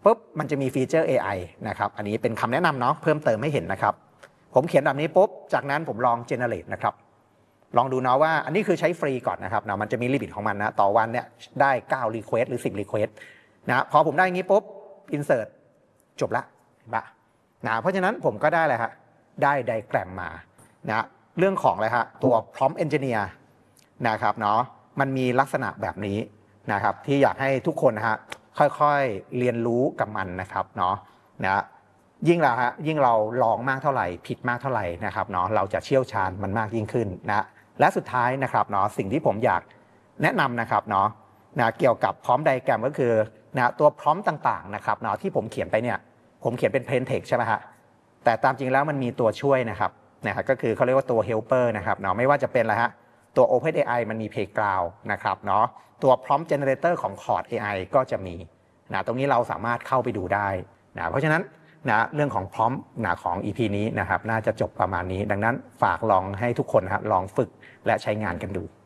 ปุ๊บมันจะมีฟีเจอร์ AI นะครับอันนี้เป็นคำแนะนำเนาะเพิ่มเติมให้เห็นนะครับผมเขียนแบบนี้ปุ๊บจากนั้นผมลอง generate นะครับลองดูเนาะว่าอันนี้คือใช้ฟรีก่อนนะครับนะมันจะมีลิมิตของมันนะต่อวันเนี่ยได้9 request หรือ10 request นะพอผมได้อย่างนี้ปุ๊บ insert จบละนะเพราะฉะนั้นผมก็ได้อะไรฮะได้ไดแกรมมานะเรื่องของอะไรฮะตัว prompt engineer นะครับเนาะมันมีลักษณะแบบนี้นะครับที่อยากให้ทุกคนนะฮะค่อยๆเรียนรู้กับมันนะครับเนาะนะยิ่งเราลองมากเท่าไหร่ผิดมากเท่าไหร่นะครับเนาะเราจะเชี่ยวชาญมันมากยิ่งขึ้นนะและสุดท้ายนะครับเนาะสิ่งที่ผมอยากแนะนำนะครับเนาะเกี่ยวกับพร้อมไดแกรมก็คือตัวพร้อมต่างๆนะครับเนาะที่ผมเขียนไปเนี่ยผมเขียนเป็น plain text ใช่ไหมฮะแต่ตามจริงแล้วมันมีตัวช่วยนะครับก็คือเขาเรียกว่าตัว helper นะครับเนาะไม่ว่าจะเป็นอะไรฮะตัว OpenAI มันมี Playground นะครับเนาะตัว prompt generator ของ Claude AI ก็จะมีตรงนี้เราสามารถเข้าไปดูได้เพราะฉะนั้นเรื่องของ prompt ของ EP นี้นะครับน่าจะจบประมาณนี้ดังนั้นฝากลองให้ทุกคนลองฝึกและใช้งานกันดู